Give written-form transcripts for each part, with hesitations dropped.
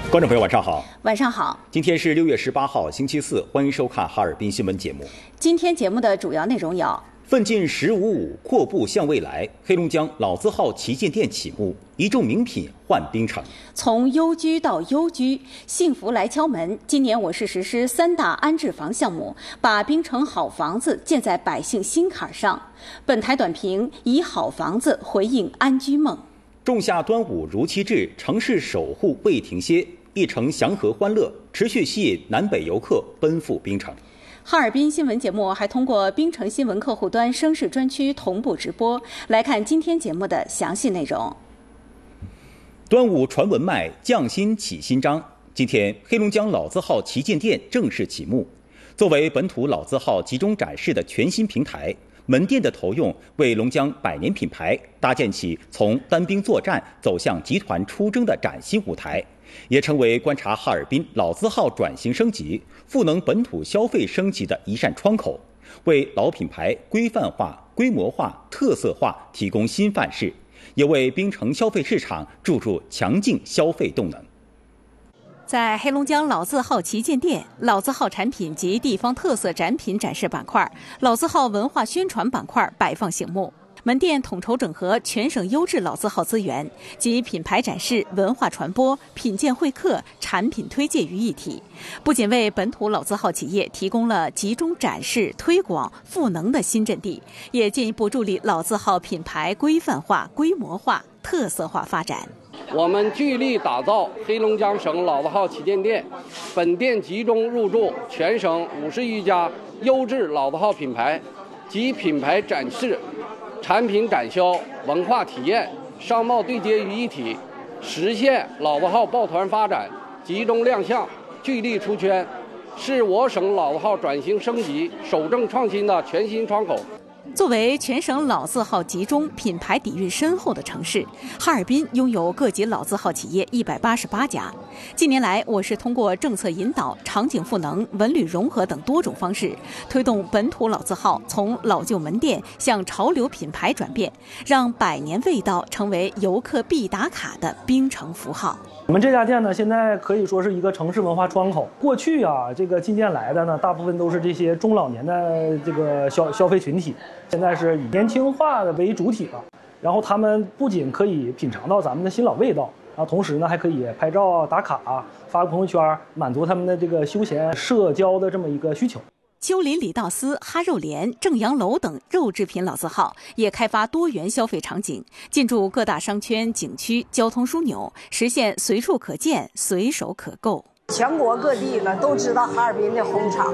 观众朋友，晚上好。 晚上好。 今天是6月18号，星期四，欢迎收看哈尔滨新闻节目。 今天节目的主要内容有： 奋进1055，阔步向未来。黑龙江老字号旗舰店启幕，一众名品换冰城。 从优居到优居，幸福来敲门。今年我市实施3大安置房项目，把冰城好房子建在百姓心坎上。本台短评：以好房子回应安居梦。 仲夏端午如期至，城市守护未停歇，一城祥和欢乐持续吸引南北游客奔赴冰城。 哈尔滨新闻节目还通过冰城新闻客户端声势专区同步直播，来看今天节目的详细内容。 端午传文脉，匠心起新章。今天，黑龙江老字号旗舰店正式启幕。作为本土老字号集中展示的全新平台，门店的投用为龙江百年品牌搭建起从单兵作战走向集团出征的崭新舞台，也成为观察哈尔滨老字号转型升级、赋能本土消费升级的一扇窗口，为老品牌规范化、规模化、特色化提供新范式，也为冰城消费市场注入强劲消费动能。 在黑龙江老字号旗舰店，老字号产品及地方特色展品展示板块、老字号文化宣传板块摆放醒目。门店统筹整合全省优质老字号资源及品牌展示、文化传播、品鉴会客、产品推介于一体，不仅为本土老字号企业提供了集中展示、推广、赋能的新阵地，也进一步助力老字号品牌规范化、规模化、特色化发展。 我们聚力打造黑龙江省老字号旗舰店，本店集中入驻全省50余家优质老字号品牌及品牌展示、产品展销、文化体验、商贸对接于一体，实现老字号抱团发展、集中亮相、聚力出圈，是我省老字号转型升级、守正创新的全新窗口。 作为全省老字号集中、品牌底蕴深厚的城市，哈尔滨拥有各级老字号企业188家。近年来，我市通过政策引导、场景赋能、文旅融合等多种方式，推动本土老字号从老旧门店向潮流品牌转变，让百年味道成为游客必打卡的冰城符号。 我们这家店呢，现在可以说是一个城市文化窗口。过去啊，这个进店来的呢，大部分都是这些中老年的这个消费群体，现在是以年轻化的为主体了。然后他们不仅可以品尝到咱们的新老味道，然后同时呢，还可以拍照打卡、发个朋友圈，满足他们的这个休闲社交的这么一个需求。 丘陵李道司、哈肉联、正阳楼等肉制品老字号也开发多元消费场景，进驻各大商圈、景区，交通枢纽，实现随处可见、随手可购。 全国各地了都知道哈尔滨的红肠，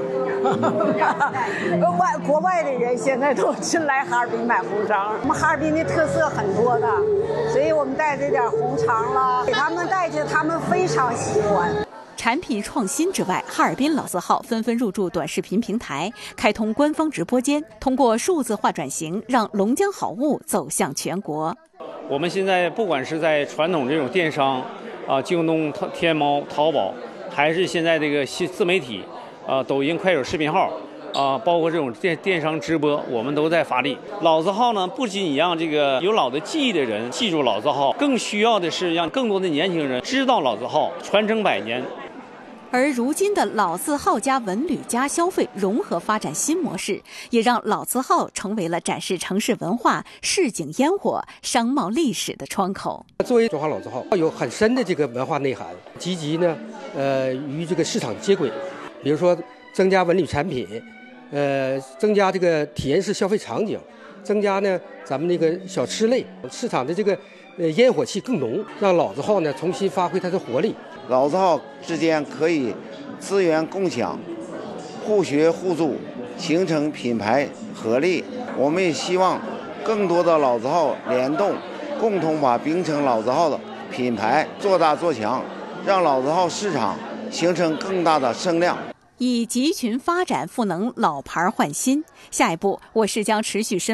国外的人现在都进来哈尔滨买红肠。我们哈尔滨的特色很多的，所以我们带这点红肠了，给他们带去，他们非常喜欢。 产品创新之外，哈尔滨老字号纷纷入驻短视频平台，开通官方直播间，通过数字化转型，让龙江好物走向全国。 我们现在不管是在传统这种电商京东、天猫、淘宝，还是现在这个新自媒体抖音、快手视频号包括这种电商直播，我们都在发力。老字号呢，不仅让这个有老的记忆的人记住老字号，更需要的是让更多的年轻人知道老字号，传承百年。 而如今的老字号加文旅加消费融合发展新模式，也让老字号成为了展示城市文化、市井烟火、商贸历史的窗口。 作为中华老字号，有很深的这个文化内涵，积极呢，与这个市场接轨，比如说增加文旅产品，增加这个体验式消费场景，增加呢咱们那个小吃类市场的这个烟火气更浓，让老字号呢重新发挥它的活力。 老字号之间可以资源共享、互学互助，形成品牌合力。我们也希望更多的老字号联动，共同把冰城老字号的品牌做大做强，让老字号市场形成更大的声量。 以集群发展赋能老牌换新，下一步我市将持续深